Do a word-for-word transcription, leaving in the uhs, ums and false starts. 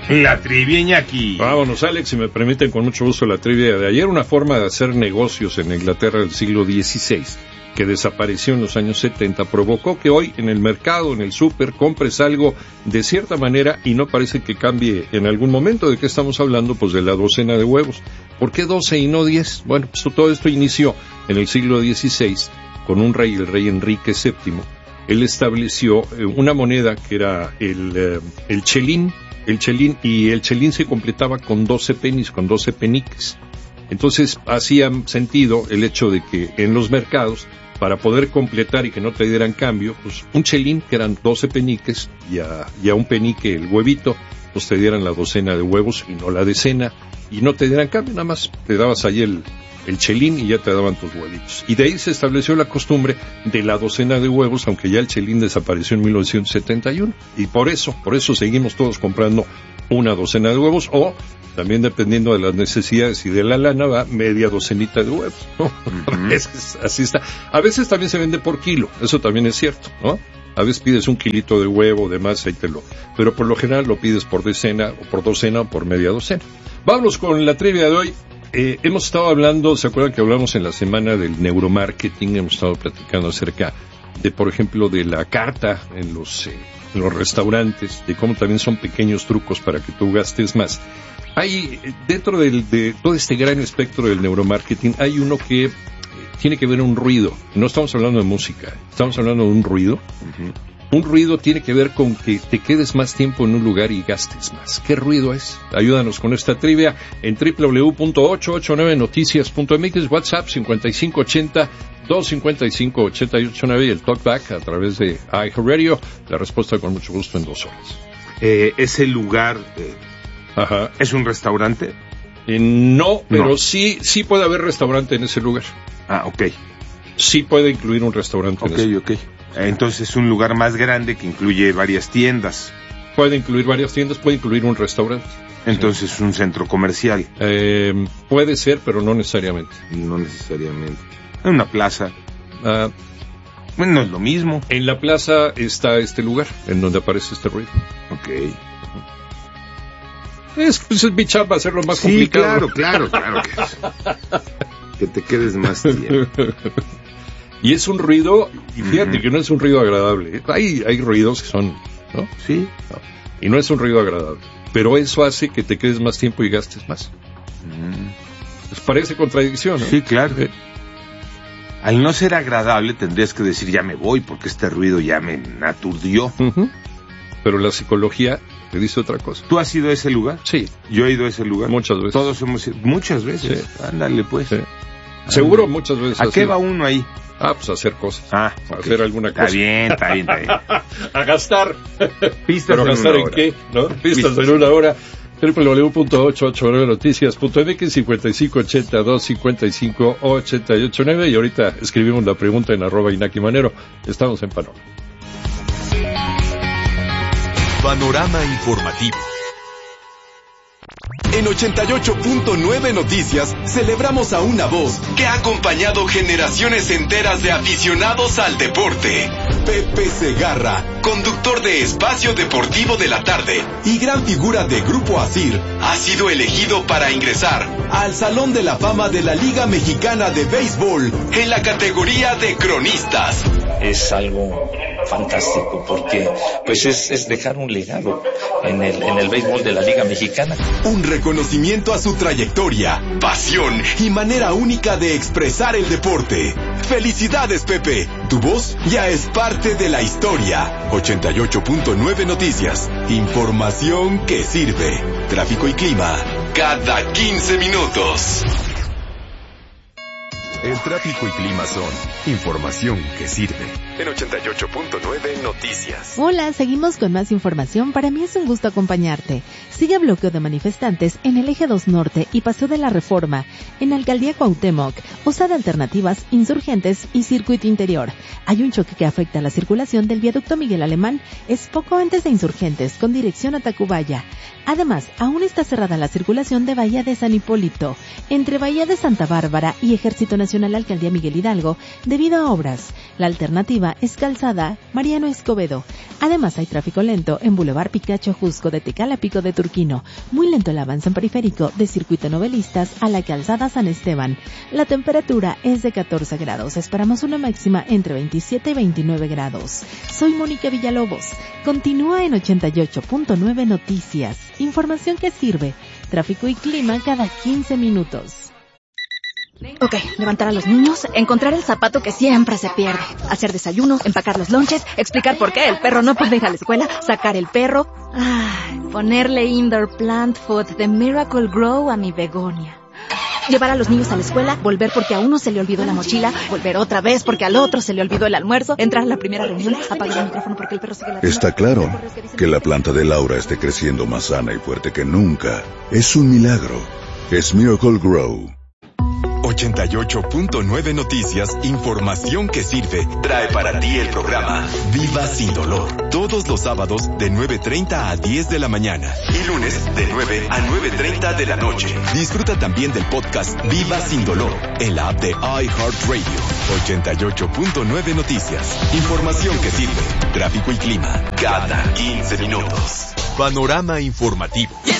La trivia, Iñaki. Vámonos, Alex, si me permiten, con mucho gusto la trivia de ayer. Una forma de hacer negocios en Inglaterra del siglo dieciséis, que desapareció en los años setenta, provocó que hoy en el mercado, en el súper, compres algo de cierta manera y no parece que cambie en algún momento. ¿De qué estamos hablando? Pues de la docena de huevos. ¿Por qué doce y no diez? Bueno, pues todo esto inició en el siglo dieciséis con un rey, el rey Enrique séptimo. Él estableció una moneda que era el, el chelín, el chelín, y el chelín se completaba con doce pennies, con doce peniques. Entonces hacía sentido el hecho de que en los mercados, para poder completar y que no te dieran cambio, pues un chelín, que eran doce peniques, y a, y a un penique el huevito, pues te dieran la docena de huevos y no la decena, y no te dieran cambio, nada más te dabas ahí el, el chelín y ya te daban tus huevitos. Y de ahí se estableció la costumbre de la docena de huevos, aunque ya el chelín desapareció en mil novecientos setenta y uno. Y por eso, por eso seguimos todos comprando una docena de huevos, o también dependiendo de las necesidades y de la lana, va media docenita de huevos, ¿no? Uh-huh. Es, así está. A veces también se vende por kilo, eso también es cierto, ¿no? A veces pides un kilito de huevo, de más, ahí te lo... Pero por lo general lo pides por decena, o por docena, o por media docena. Vámonos con la trivia de hoy. Eh, hemos estado hablando, ¿se acuerdan que hablamos en la semana del neuromarketing? Hemos estado platicando acerca de, por ejemplo, de la carta en los, eh, en los restaurantes, de cómo también son pequeños trucos para que tú gastes más. Hay, dentro del, de todo este gran espectro del neuromarketing, hay uno que eh, tiene que ver un ruido. No estamos hablando de música, estamos hablando de un ruido. Uh-huh. Un ruido tiene que ver con que te quedes más tiempo en un lugar y gastes más. ¿Qué ruido es? Ayúdanos con esta trivia en doble u doble u doble u punto ochocientos ochenta y nueve noticias punto m x, WhatsApp cincuenta y cinco ochenta, doscientos cincuenta y cinco ochenta y ocho nueve y el Talkback a través de iHeartRadio. La respuesta con mucho gusto en dos horas. Eh, ese lugar, eh, Ajá. ¿es un restaurante? Eh, no, pero no. sí, sí puede haber restaurante en ese lugar. Ah, ok. Sí puede incluir un restaurante Ok, en ese ok. Entonces es un lugar más grande que incluye varias tiendas. Puede incluir varias tiendas, puede incluir un restaurante. Entonces es un centro comercial. Eh, puede ser, pero no necesariamente. No necesariamente. Una plaza. Ah, Bueno, no es lo mismo. en la plaza está este lugar, en donde aparece este ruido. Ok. Es, pues, es mi chamba hacerlo más Sí, complicado. claro, claro, claro. Que, es. Que te quedes más tiempo. Y es un ruido, y fíjate Uh-huh. que no es un ruido agradable. Hay, hay ruidos que son, ¿no? Sí. No. Y no es un ruido agradable. Pero eso hace que te quedes más tiempo y gastes más. Mm. Pues parece contradicción, ¿no? Sí, claro. Eh, Al no ser agradable tendrías que decir ya me voy porque este ruido ya me aturdió. uh-huh. Pero la psicología te dice otra cosa. ¿Tú has ido a ese lugar? Sí. Yo he ido a ese lugar. Muchas veces. Todos hemos ido. Muchas veces. Sí. Ándale, pues. Sí. Seguro muchas veces. ¿A has qué ido. va uno ahí? Ah, pues a hacer cosas. Ah, a okay. hacer alguna cosa. Está bien, está bien, está bien. A gastar. Pistas ¿Pero en gastar una en hora. qué? ¿No? Pistas, Pistas. en una hora. doble u doble u doble u punto ochocientos ochenta y nueve noticias punto m x, cincuenta y cinco ochenta, doscientos cincuenta y cinco ochenta y ocho nueve. Y ahorita escribimos la pregunta en arroba Inaki Manero. Estamos en Panorama. Panorama informativo. En ochenta y ocho punto nueve Noticias celebramos a una voz que ha acompañado generaciones enteras de aficionados al deporte. Pepe Segarra, conductor de Espacio Deportivo de la Tarde y gran figura de Grupo Asir, ha sido elegido para ingresar al Salón de la Fama de la Liga Mexicana de Béisbol en la categoría de cronistas. Es algo fantástico porque pues es, es dejar un legado en el, en el béisbol de la Liga Mexicana. Un reconocimiento a su trayectoria, pasión y manera única de expresar el deporte. ¡Felicidades, Pepe! Tu voz ya es parte de la historia. ochenta y ocho punto nueve Noticias. Información que sirve. Tráfico y clima cada quince minutos. El tráfico y clima son información que sirve. En ochenta y ocho punto nueve Noticias. Hola, seguimos con más información. Para mí es un gusto acompañarte. Sigue bloqueo de manifestantes en el eje dos Norte y Paseo de la Reforma, en Alcaldía Cuauhtémoc, Osada Alternativas, Insurgentes y Circuito Interior. Hay un choque que afecta la circulación del viaducto Miguel Alemán, es poco antes de Insurgentes, con dirección a Tacubaya. Además, aún está cerrada la circulación de Bahía de San Hipólito, entre Bahía de Santa Bárbara y Ejército Nacional Alcaldía Miguel Hidalgo, debido a obras. La alternativa alternativa es Calzada Mariano Escobedo. Además hay tráfico lento en Boulevard Picacho Jusco de Tecala Pico de Turquino. Muy lento el avance en periférico de Circuito Novelistas a la Calzada San Esteban. La temperatura es de catorce grados. Esperamos una máxima entre veintisiete y veintinueve grados. Soy Mónica Villalobos. Continúa en ochenta y ocho punto nueve Noticias. Información que sirve. Tráfico y clima cada quince minutos. Ok, levantar a los niños, encontrar el zapato que siempre se pierde, hacer desayuno, empacar los lonches, explicar por qué el perro no puede ir a la escuela, sacar el perro, ay, ponerle indoor plant food de Miracle Grow a mi begonia. Llevar a los niños a la escuela, volver porque a uno se le olvidó la mochila, volver otra vez porque al otro se le olvidó el almuerzo, entrar a la primera reunión, apagar el micrófono porque el perro sigue la... Está claro que la planta de Laura esté creciendo más sana y fuerte que nunca. Es un milagro. Es Miracle Grow. ochenta y ocho punto nueve Noticias, información que sirve, trae para ti el programa Viva Sin Dolor, todos los sábados de nueve treinta a diez de la mañana y lunes de nueve a nueve treinta de la noche. Disfruta también del podcast Viva Sin Dolor en la app de iHeartRadio. ochenta y ocho punto nueve Noticias, información que sirve, tráfico y clima cada quince minutos. Panorama informativo.